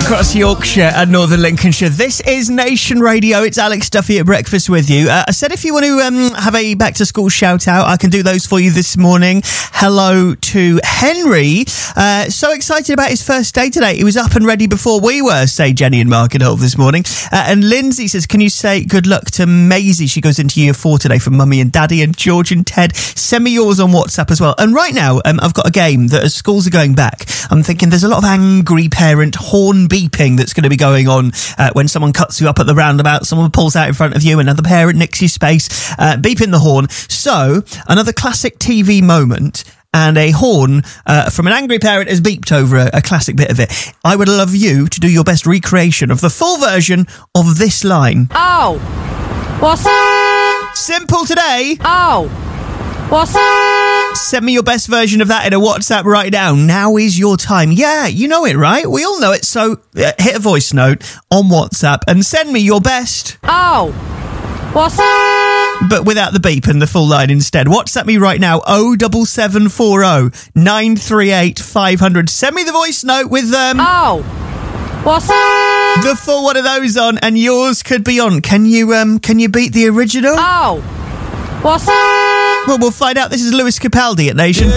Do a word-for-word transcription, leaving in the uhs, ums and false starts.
across Yorkshire and Northern Lincolnshire. This is Nation Radio. It's Alex Duffy at breakfast with you. Uh, I said if you want to um, have a back to school shout out, I can do those for you this morning. Hello to Henry. Uh, so excited about his first day today. He was up and ready before we were, say Jenny and Market Hole this morning. Uh, and Lindsay says, can you say good luck to Maisie? She goes into year four today from Mummy and Daddy. And George and Ted, send me yours on WhatsApp as well. And right now, um, I've got a game that as schools are going back, I'm thinking there's a lot of angry parent horn beeping that's going to be going on uh, when someone cuts you up at the roundabout, someone pulls out in front of you, another parent nicks your space, uh, beeping the horn. So, another classic T V moment, and a horn uh, from an angry parent has beeped over a, a classic bit of it. I would love you to do your best recreation of the full version of this line. Oh, what's... Simple today. Oh, what's... Send me your best version of that in a WhatsApp right now. Now is your time. Yeah, you know it, right? We all know it. So uh, hit a voice note on WhatsApp and send me your best. Oh, what's... But without the beep and the full line instead. WhatsApp me right now, oh seven seven four oh nine three eight five hundred. Send me the voice note with um, Oh, what's... the full one of those on, and yours could be on. Can you um, can you beat the original? Oh, what's... Well, we'll find out. This is Lewis Capaldi at Nation.